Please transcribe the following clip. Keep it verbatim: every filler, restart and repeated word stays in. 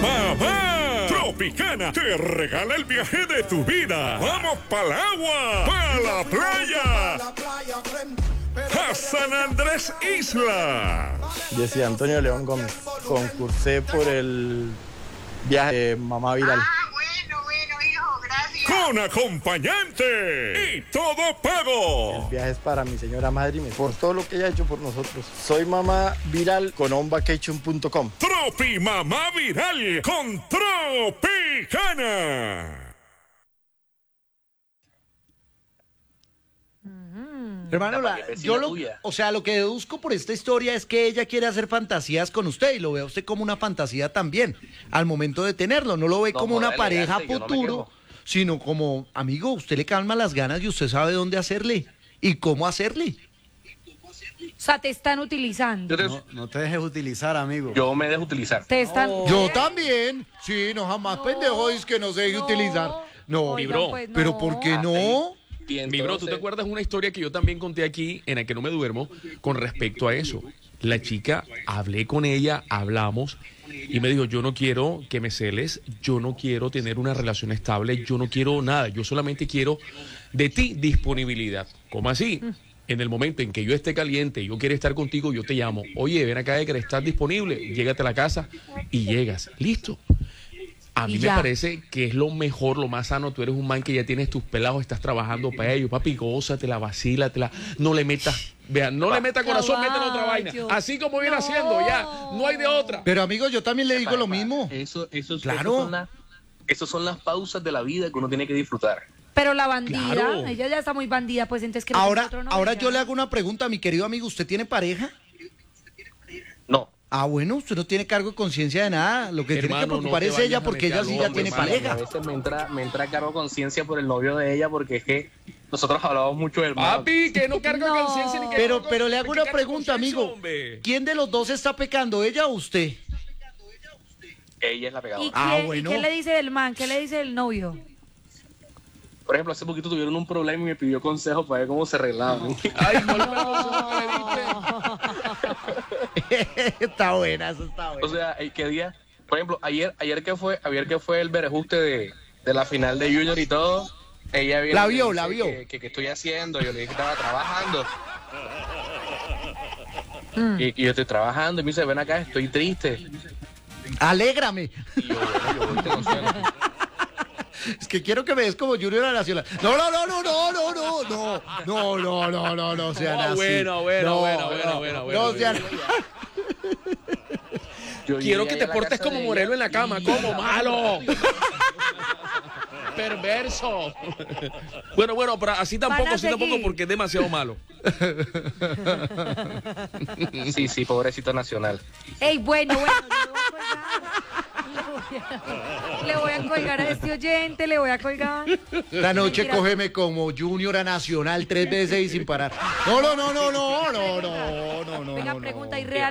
Mamá Tropicana te regala el viaje de tu vida. Vamos para el agua, para la playa, a San Andrés Isla. Yo soy Antonio León Gómez. Concursé por el viaje de Mamá Viral. Ah, bueno, bueno, hijo, gracias. Con acompañante y todo pago. El viaje es para mi señora madre y mi- por todo lo que ella ha hecho por nosotros. Soy Mamá Viral con on vacation punto com. Tropi Mamá Viral con Tropicana. Hermano, la- yo lo, o sea, lo que deduzco por esta historia es que ella quiere hacer fantasías con usted y lo ve a usted como una fantasía también al momento de tenerlo. No lo ve No, como una joder, pareja elegante, yo no me futuro, quejo. sino como, amigo, usted le calma las ganas y usted sabe dónde hacerle y cómo hacerle. O sea, te están utilizando. Yo, te- No, no te dejes utilizar, amigo. yo me dejo utilizar. Te están... Yo también. Sí, no, jamás No. pendejo es que no se deje No. utilizar. No, Oigan, bro. pues, pero no. ¿por qué no? Y Mi bro, ¿tú te entonces- acuerdas una historia que yo también conté aquí, en la que no me duermo, con respecto a eso? La chica, hablé con ella, hablamos, y me dijo, yo no quiero que me celes, yo no quiero tener una relación estable, yo no quiero nada, yo solamente quiero de ti disponibilidad. ¿Cómo así? En el momento en que yo esté caliente, yo quiero estar contigo, yo te llamo. Oye, ven acá, que estás disponible, llégate a la casa y llegas. Listo. A mí Y me ya. parece que es lo mejor, lo más sano. Tú eres un man que ya tienes tus pelados, estás trabajando para ellos. Papi, gózatela, vacílatela. No le metas, vean, no le metas corazón, métele otra vaina. Caballo. Así como viene No. haciendo, ya. No hay de otra. Pero amigo, yo también le digo lo mismo. Eso, eso, Claro. eso son las, esas son las pausas de la vida que uno tiene que disfrutar. Pero la bandida, Claro. ella ya está muy bandida, pues entonces que Ahora, otro no ahora venga. yo le hago una pregunta a mi querido amigo. ¿Usted tiene pareja? No, Ah, bueno, usted no tiene cargo de conciencia de nada. Lo que tiene Hermano, que no preocupar te es vayas ella a porque meter ella sí al ya hombre, tiene hermano. a pareja. veces me entra, me entra cargo de conciencia por el novio de ella porque es que nosotros hablamos mucho del mar. Papi, que no carga No. conciencia ni que Pero, no- pero le hago ¿qué una carga pregunta, conciencia, amigo. hombre? ¿Quién de los dos está pecando, ella o usted? Ella es la ¿Y, pegadora. Ah, qué, bueno. ¿Y qué le dice el man? ¿Qué le dice el novio? Por ejemplo, hace poquito tuvieron un problema y me pidió consejo para ver cómo se arreglaban. Ay, ¿cuál fue el consejo que le diste? Está buena, eso está buena. O sea, el que día, por ejemplo, ayer, ayer que fue, ayer que fue el berejuste de, de la final de Junior y todo, ella viene La y me vio, dice la vio. Que, que, que estoy haciendo, yo le dije que estaba trabajando. Y, y yo estoy trabajando y me dice, ven acá, estoy triste. Alégrame. Y yo, bueno, yo voy y te consuelo. Es que quiero que me des como Junior a la Nacional. No, no, no, no, no, no, no, no, no, no, no, no, no sean No, así. bueno, bueno, No, bueno, no, bueno, bueno, bueno, No sean... Yo Quiero llegué que ahí te a la portes casa como de Morelo ella en la cama, y- como malo. Perverso. Bueno, bueno, pero así tampoco, Van a así tampoco, seguir. porque es demasiado malo. Sí, sí, pobrecito nacional. Ey, bueno, bueno, le voy a colgar. Le voy a colgar a este oyente, le voy a colgar. La noche Mentira. cógeme como Junior a Nacional tres veces y sin parar. No, no, no, no, no, no, no, no, no. Venga, no, pregunta no. irreal.